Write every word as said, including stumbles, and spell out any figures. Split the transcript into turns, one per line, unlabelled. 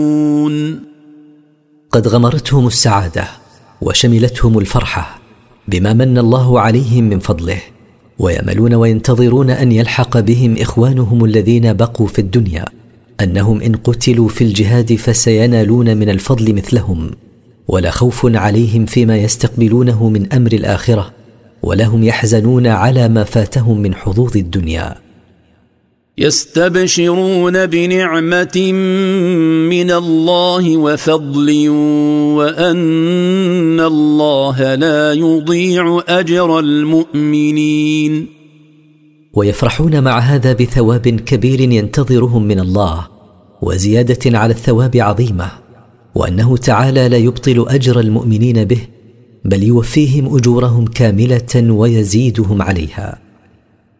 قد غمرتهم السعادة وشملتهم الفرحة بما من الله عليهم من فضله، ويأملون وينتظرون أن يلحق بهم إخوانهم الذين بقوا في الدنيا، أنهم إن قتلوا في الجهاد فسينالون من الفضل مثلهم، ولا خوف عليهم فيما يستقبلونه من أمر الآخرة، ولا هم يحزنون على ما فاتهم من حظوظ الدنيا.
يستبشرون بنعمة من الله وفضل وأن الله لا يضيع أجر المؤمنين.
ويفرحون مع هذا بثواب كبير ينتظرهم من الله، وزيادة على الثواب عظيمة، وأنه تعالى لا يبطل أجر المؤمنين به، بل يوفيهم أجورهم كاملة ويزيدهم عليها.